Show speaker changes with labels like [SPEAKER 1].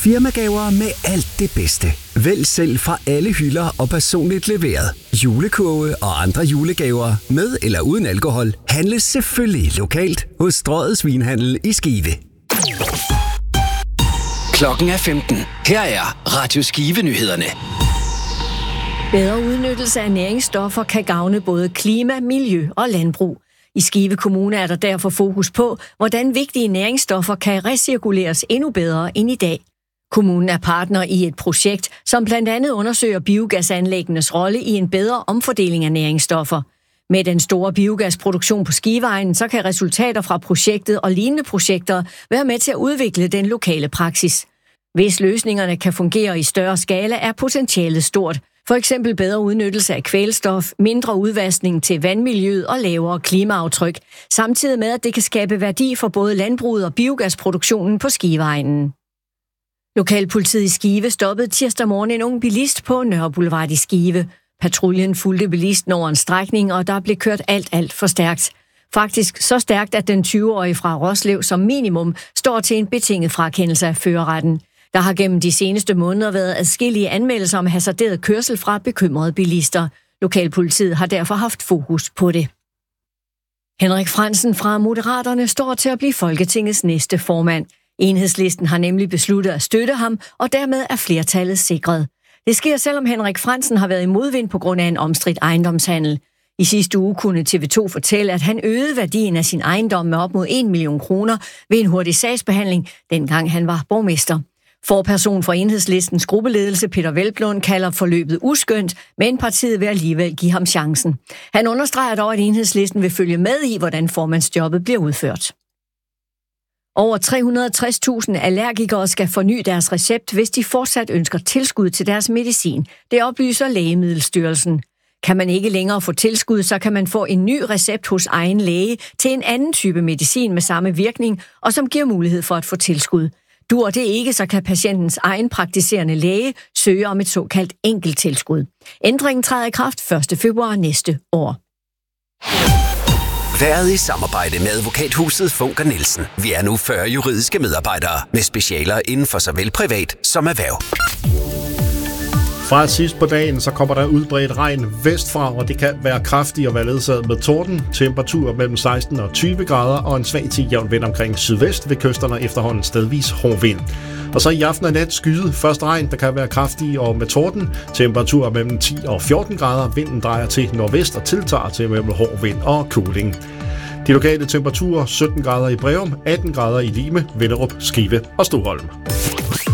[SPEAKER 1] Firmagaver med alt det bedste. Vælg selv fra alle hylder og personligt leveret. Julekurve og andre julegaver med eller uden alkohol handles selvfølgelig lokalt hos Strøget Vinhandel i Skive.
[SPEAKER 2] Klokken er 15. Her er Radio Skive-nyhederne.
[SPEAKER 3] Bedre udnyttelse af næringsstoffer kan gavne både klima, miljø og landbrug. I Skive Kommune er der derfor fokus på, hvordan vigtige næringsstoffer kan recirkuleres endnu bedre end i dag. Kommunen er partner i et projekt, som blandt andet undersøger biogasanlæggenes rolle i en bedre omfordeling af næringsstoffer. Med den store biogasproduktion på Skiveegnen, så kan resultater fra projektet og lignende projekter være med til at udvikle den lokale praksis. Hvis løsningerne kan fungere i større skala, er potentialet stort. For eksempel bedre udnyttelse af kvælstof, mindre udvaskning til vandmiljøet og lavere klimaaftryk, samtidig med at det kan skabe værdi for både landbruget og biogasproduktionen på Skiveegnen. Lokalpolitiet i Skive stoppede tirsdag morgen en ung bilist på Nørre Boulevard i Skive. Patruljen fulgte bilisten over en strækning, og der blev kørt alt for stærkt. Faktisk så stærkt, at den 20-årige fra Roslev som minimum står til en betinget frakendelse af førerretten. Der har gennem de seneste måneder været adskillige anmeldelser om hasarderet kørsel fra bekymrede bilister. Lokalpolitiet har derfor haft fokus på det. Henrik Frandsen fra Moderaterne står til at blive Folketingets næste formand. Enhedslisten har nemlig besluttet at støtte ham, og dermed er flertallet sikret. Det sker, selvom Henrik Frandsen har været i modvind på grund af en omstridt ejendomshandel. I sidste uge kunne TV2 fortælle, at han øgede værdien af sin ejendom med op mod 1 million kroner ved en hurtig sagsbehandling, dengang han var borgmester. Forperson for Enhedslistens gruppeledelse Peter Velblom kalder forløbet uskønt, men partiet vil alligevel give ham chancen. Han understreger dog, at Enhedslisten vil følge med i, hvordan formandsjobbet bliver udført. Over 360.000 allergikere skal forny deres recept, hvis de fortsat ønsker tilskud til deres medicin. Det oplyser Lægemiddelstyrelsen. Kan man ikke længere få tilskud, så kan man få en ny recept hos egen læge til en anden type medicin med samme virkning, og som giver mulighed for at få tilskud. Dur det ikke, så kan patientens egen praktiserende læge søge om et såkaldt enkelttilskud. Ændringen træder i kraft 1. februar næste år.
[SPEAKER 1] Været i samarbejde med advokathuset Funker Nielsen. Vi er nu 40 juridiske medarbejdere med specialer inden for såvel privat som erhverv.
[SPEAKER 4] Fra sidst på dagen, så kommer der udbredt regn vestfra, og det kan være kraftigt og være ledsaget med torden. Temperaturer mellem 16 og 20 grader og en svag til jævn vind omkring sydvest ved kysterne efterhånden stedvis hård vind. Og så i aften og nat skyde. Først regn, der kan være kraftig og med torden. Temperaturer mellem 10 og 14 grader. Vinden drejer til nordvest og tiltager til mellem hård vind og kuling. De lokale temperaturer 17 grader i Breum, 18 grader i Lime, Vinderup, Skive og Stoholm.